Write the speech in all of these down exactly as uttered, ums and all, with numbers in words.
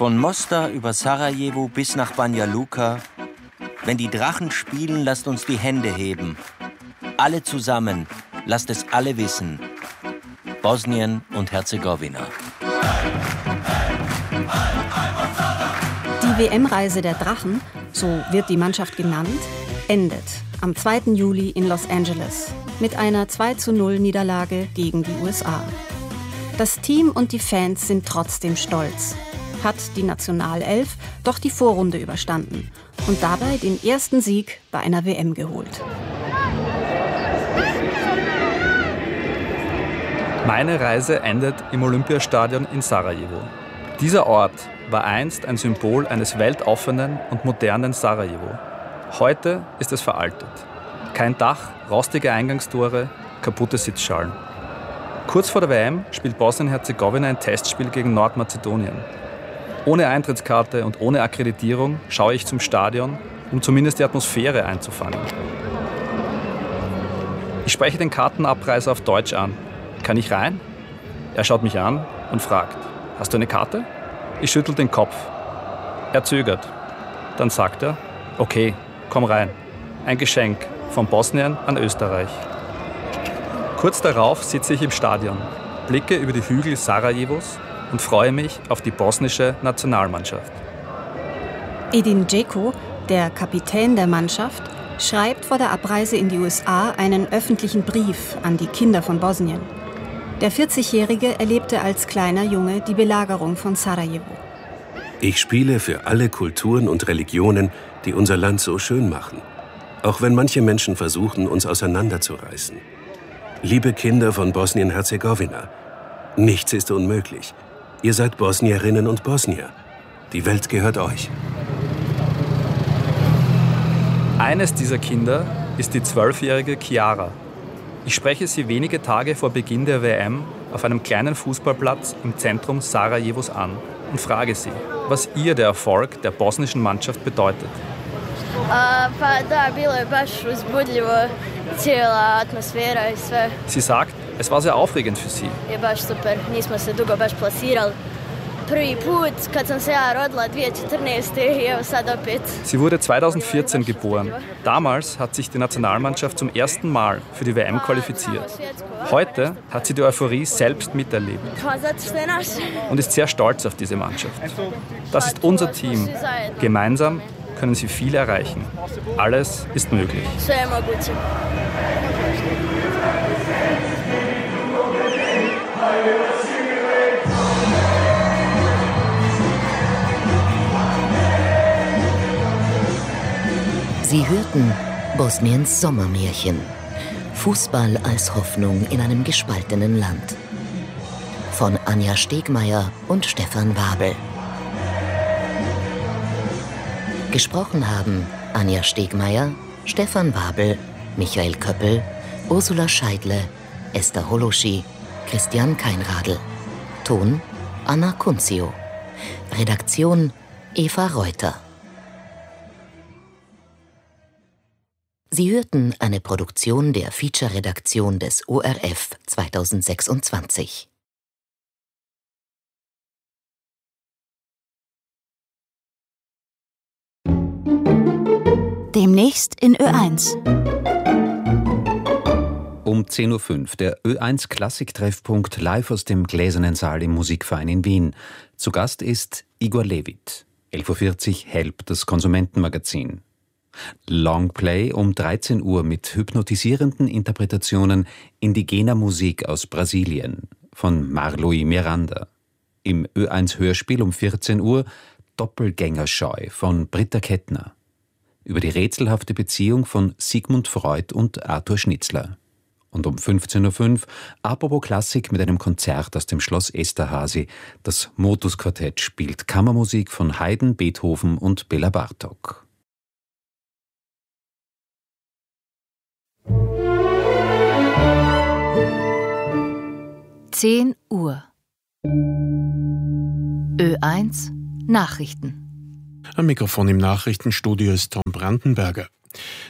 Von Mostar über Sarajevo bis nach Banja Luka. Wenn die Drachen spielen, lasst uns die Hände heben. Alle zusammen, lasst es alle wissen. Bosnien und Herzegowina. Die W M-Reise der Drachen, so wird die Mannschaft genannt, endet am zweiten Juli in Los Angeles mit einer zwei zu null Niederlage gegen die U S A. Das Team und die Fans sind trotzdem stolz. Hat die Nationalelf doch die Vorrunde überstanden und dabei den ersten Sieg bei einer W M geholt. Meine Reise endet im Olympiastadion in Sarajevo. Dieser Ort war einst ein Symbol eines weltoffenen und modernen Sarajevo. Heute ist es veraltet. Kein Dach, rostige Eingangstore, kaputte Sitzschalen. Kurz vor der W M spielt Bosnien-Herzegowina ein Testspiel gegen Nordmazedonien. Ohne Eintrittskarte und ohne Akkreditierung schaue ich zum Stadion, um zumindest die Atmosphäre einzufangen. Ich spreche den Kartenabreißer auf Deutsch an. Kann ich rein? Er schaut mich an und fragt, hast du eine Karte? Ich schüttel den Kopf. Er zögert. Dann sagt er, okay, komm rein. Ein Geschenk von Bosnien an Österreich. Kurz darauf sitze ich im Stadion, blicke über die Hügel Sarajevos und freue mich auf die bosnische Nationalmannschaft. Edin Džeko, der Kapitän der Mannschaft, schreibt vor der Abreise in die U S A einen öffentlichen Brief an die Kinder von Bosnien. Der vierzigjährige erlebte als kleiner Junge die Belagerung von Sarajevo. Ich spiele für alle Kulturen und Religionen, die unser Land so schön machen. Auch wenn manche Menschen versuchen, uns auseinanderzureißen. Liebe Kinder von Bosnien-Herzegowina, nichts ist unmöglich. Ihr seid Bosnierinnen und Bosnier. Die Welt gehört euch. Eines dieser Kinder ist die zwölfjährige Chiara. Ich spreche sie wenige Tage vor Beginn der W M auf einem kleinen Fußballplatz im Zentrum Sarajevos an und frage sie, was ihr der Erfolg der bosnischen Mannschaft bedeutet. Sie sagt, es war sehr aufregend für sie. Sie wurde zweitausendvierzehn geboren. Damals hat sich die Nationalmannschaft zum ersten Mal für die W M qualifiziert. Heute hat sie die Euphorie selbst miterlebt und ist sehr stolz auf diese Mannschaft. Das ist unser Team. Gemeinsam können sie viel erreichen. Alles ist möglich. Sie hörten Bosniens Sommermärchen. Fußball als Hoffnung in einem gespaltenen Land. Von Anja Stegmeier und Stefan Wabel. Gesprochen haben Anja Stegmeier, Stefan Wabel, Michael Köppel, Ursula Scheidle, Esther Holoschi, Christian Keinradl. Ton Anna Kunzio. Redaktion Eva Reuter. Sie hörten eine Produktion der Feature-Redaktion des O R F zweitausendsechsundzwanzig. Demnächst in Ö eins. Um zehn Uhr fünf der Ö eins Klassik-Treffpunkt live aus dem Gläsernen Saal im Musikverein in Wien. Zu Gast ist Igor Levit. elf Uhr vierzig Help, das Konsumentenmagazin. Longplay um dreizehn Uhr mit hypnotisierenden Interpretationen indigener Musik aus Brasilien von Marlui Miranda. Im Ö eins Hörspiel um vierzehn Uhr Doppelgängerscheu von Britta Kettner. Über die rätselhafte Beziehung von Sigmund Freud und Arthur Schnitzler. Und um fünfzehn Uhr fünf Apropos Klassik mit einem Konzert aus dem Schloss Esterházy. Das Motus-Quartett spielt Kammermusik von Haydn, Beethoven und Bela Bartok. zehn Uhr. Ö eins Nachrichten. Am Mikrofon im Nachrichtenstudio ist Tom Brandenberger.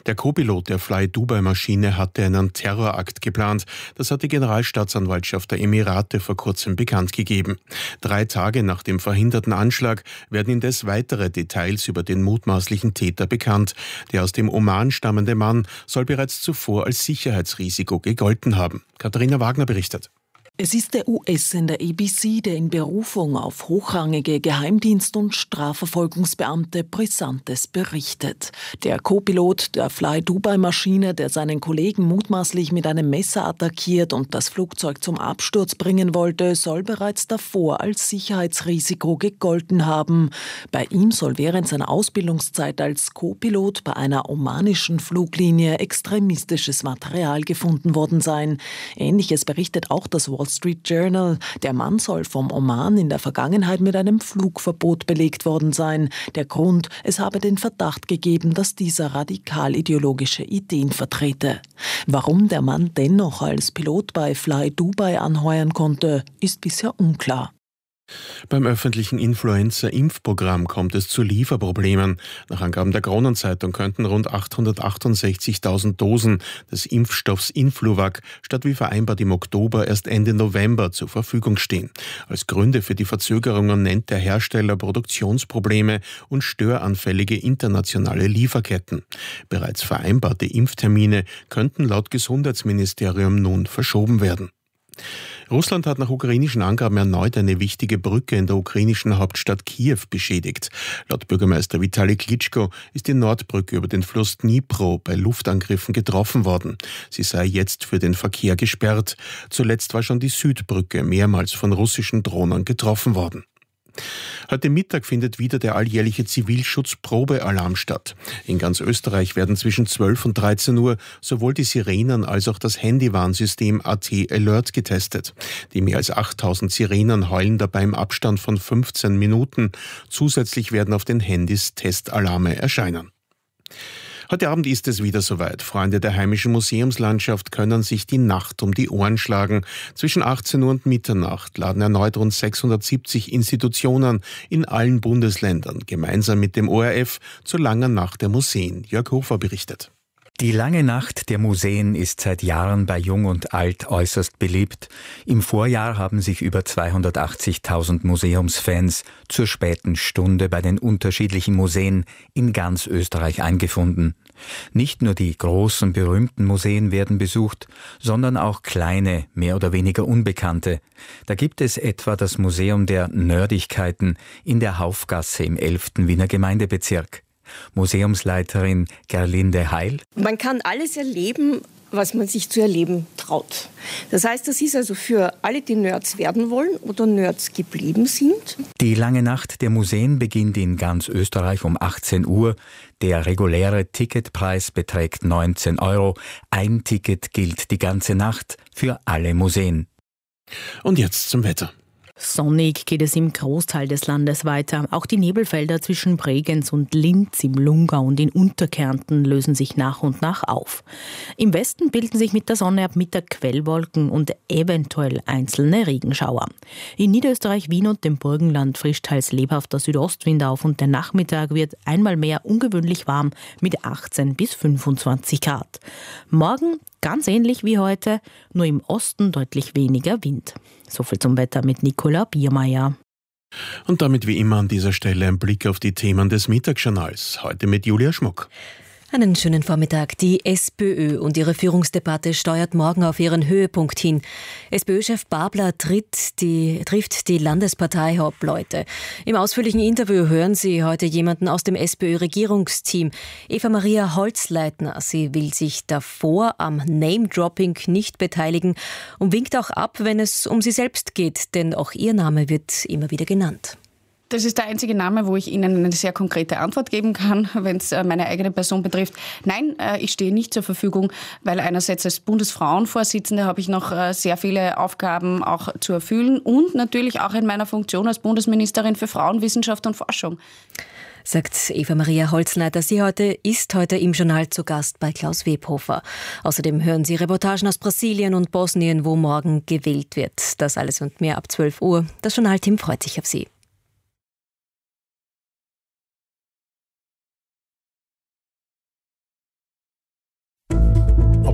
Der Co-Pilot der Fly-Dubai-Maschine hatte einen Terrorakt geplant. Das hat die Generalstaatsanwaltschaft der Emirate vor kurzem bekannt gegeben. Drei Tage nach dem verhinderten Anschlag werden indes weitere Details über den mutmaßlichen Täter bekannt. Der aus dem Oman stammende Mann soll bereits zuvor als Sicherheitsrisiko gegolten haben. Katharina Wagner berichtet. Es ist der U S-Sender A B C, der in Berufung auf hochrangige Geheimdienst- und Strafverfolgungsbeamte Brisantes berichtet. Der Co-Pilot der Fly-Dubai-Maschine, der seinen Kollegen mutmaßlich mit einem Messer attackiert und das Flugzeug zum Absturz bringen wollte, soll bereits davor als Sicherheitsrisiko gegolten haben. Bei ihm soll während seiner Ausbildungszeit als Co-Pilot bei einer omanischen Fluglinie extremistisches Material gefunden worden sein. Ähnliches berichtet auch das Wall Street Journal. Der Mann soll vom Oman in der Vergangenheit mit einem Flugverbot belegt worden sein. Der Grund, es habe den Verdacht gegeben, dass dieser radikal-ideologische Ideen vertrete. Warum der Mann dennoch als Pilot bei Fly Dubai anheuern konnte, ist bisher unklar. Beim öffentlichen Influenza-Impfprogramm kommt es zu Lieferproblemen. Nach Angaben der Kronenzeitung könnten rund achthundertachtundsechzigtausend Dosen des Impfstoffs Influvac statt wie vereinbart im Oktober erst Ende November zur Verfügung stehen. Als Gründe für die Verzögerungen nennt der Hersteller Produktionsprobleme und störanfällige internationale Lieferketten. Bereits vereinbarte Impftermine könnten laut Gesundheitsministerium nun verschoben werden. Russland hat nach ukrainischen Angaben erneut eine wichtige Brücke in der ukrainischen Hauptstadt Kiew beschädigt. Laut Bürgermeister Vitali Klitschko ist die Nordbrücke über den Fluss Dnipro bei Luftangriffen getroffen worden. Sie sei jetzt für den Verkehr gesperrt. Zuletzt war schon die Südbrücke mehrmals von russischen Drohnen getroffen worden. Heute Mittag findet wieder der alljährliche Zivilschutz-Probealarm statt. In ganz Österreich werden zwischen zwölf und dreizehn Uhr sowohl die Sirenen als auch das Handywarnsystem A T Alert getestet. Die mehr als achttausend Sirenen heulen dabei im Abstand von fünfzehn Minuten. Zusätzlich werden auf den Handys Testalarme erscheinen. Heute Abend ist es wieder soweit. Freunde der heimischen Museumslandschaft können sich die Nacht um die Ohren schlagen. Zwischen achtzehn Uhr und Mitternacht laden erneut rund sechshundertsiebzig Institutionen in allen Bundesländern gemeinsam mit dem O R F zur langen Nacht der Museen. Jörg Hofer berichtet. Die lange Nacht der Museen ist seit Jahren bei Jung und Alt äußerst beliebt. Im Vorjahr haben sich über zweihundertachtzigtausend Museumsfans zur späten Stunde bei den unterschiedlichen Museen in ganz Österreich eingefunden. Nicht nur die großen, berühmten Museen werden besucht, sondern auch kleine, mehr oder weniger unbekannte. Da gibt es etwa das Museum der Nerdigkeiten in der Haufgasse im elften Wiener Gemeindebezirk. Museumsleiterin Gerlinde Heil. Man kann alles erleben, was man sich zu erleben traut. Das heißt, das ist also für alle, die Nerds werden wollen oder Nerds geblieben sind. Die lange Nacht der Museen beginnt in ganz Österreich um achtzehn Uhr. Der reguläre Ticketpreis beträgt neunzehn Euro. Ein Ticket gilt die ganze Nacht für alle Museen. Und jetzt zum Wetter. Sonnig geht es im Großteil des Landes weiter. Auch die Nebelfelder zwischen Bregenz und Linz im Lungau und in Unterkärnten lösen sich nach und nach auf. Im Westen bilden sich mit der Sonne ab Mittag Quellwolken und eventuell einzelne Regenschauer. In Niederösterreich, Wien und dem Burgenland frischt teils lebhafter Südostwind auf und der Nachmittag wird einmal mehr ungewöhnlich warm mit achtzehn bis fünfundzwanzig Grad. Morgen ganz ähnlich wie heute, nur im Osten deutlich weniger Wind. Soviel zum Wetter mit Nicola Biermeier. Und damit wie immer an dieser Stelle ein Blick auf die Themen des Mittagsjournals. Heute mit Julia Schmuck. Einen schönen Vormittag. Die SPÖ und ihre Führungsdebatte steuert morgen auf ihren Höhepunkt hin. SPÖ-Chef Babler tritt die, trifft die Landesparteihauptleute. Im ausführlichen Interview hören Sie heute jemanden aus dem SPÖ-Regierungsteam. Eva-Maria Holzleitner. Sie will sich davor am Name-Dropping nicht beteiligen und winkt auch ab, wenn es um sie selbst geht, denn auch ihr Name wird immer wieder genannt. Das ist der einzige Name, wo ich Ihnen eine sehr konkrete Antwort geben kann, wenn es meine eigene Person betrifft. Nein, ich stehe nicht zur Verfügung, weil einerseits als Bundesfrauenvorsitzende habe ich noch sehr viele Aufgaben auch zu erfüllen und natürlich auch in meiner Funktion als Bundesministerin für Frauen, Wissenschaft und Forschung. Sagt Eva-Maria Holzleitner. Sie heute ist heute im Journal zu Gast bei Klaus Webhofer. Außerdem hören Sie Reportagen aus Brasilien und Bosnien, wo morgen gewählt wird. Das alles und mehr ab zwölf Uhr. Das Journalteam freut sich auf Sie.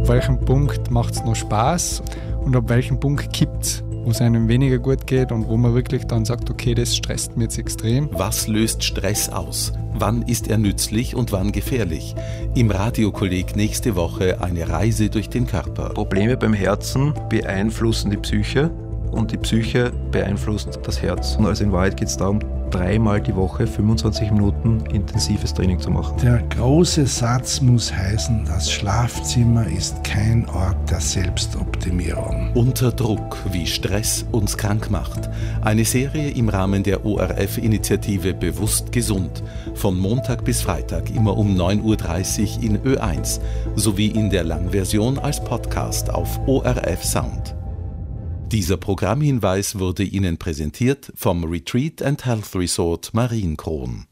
welchem Punkt macht es noch Spaß und ab welchem Punkt kippt es, wo es einem weniger gut geht und wo man wirklich dann sagt, okay, das stresst mir jetzt extrem. Was löst Stress aus? Wann ist er nützlich und wann gefährlich? Im Radiokolleg nächste Woche eine Reise durch den Körper. Probleme beim Herzen beeinflussen die Psyche und die Psyche beeinflusst das Herz. Also in Wahrheit geht es darum, dreimal die Woche fünfundzwanzig Minuten intensives Training zu machen. Der große Satz muss heißen, das Schlafzimmer ist kein Ort der Selbstoptimierung. Unter Druck, wie Stress uns krank macht. Eine Serie im Rahmen der O R F-Initiative Bewusst Gesund. Von Montag bis Freitag immer um neun Uhr dreißig in Ö eins sowie in der Langversion als Podcast auf O R F Sound. Dieser Programmhinweis wurde Ihnen präsentiert vom Retreat and Health Resort Marienkron.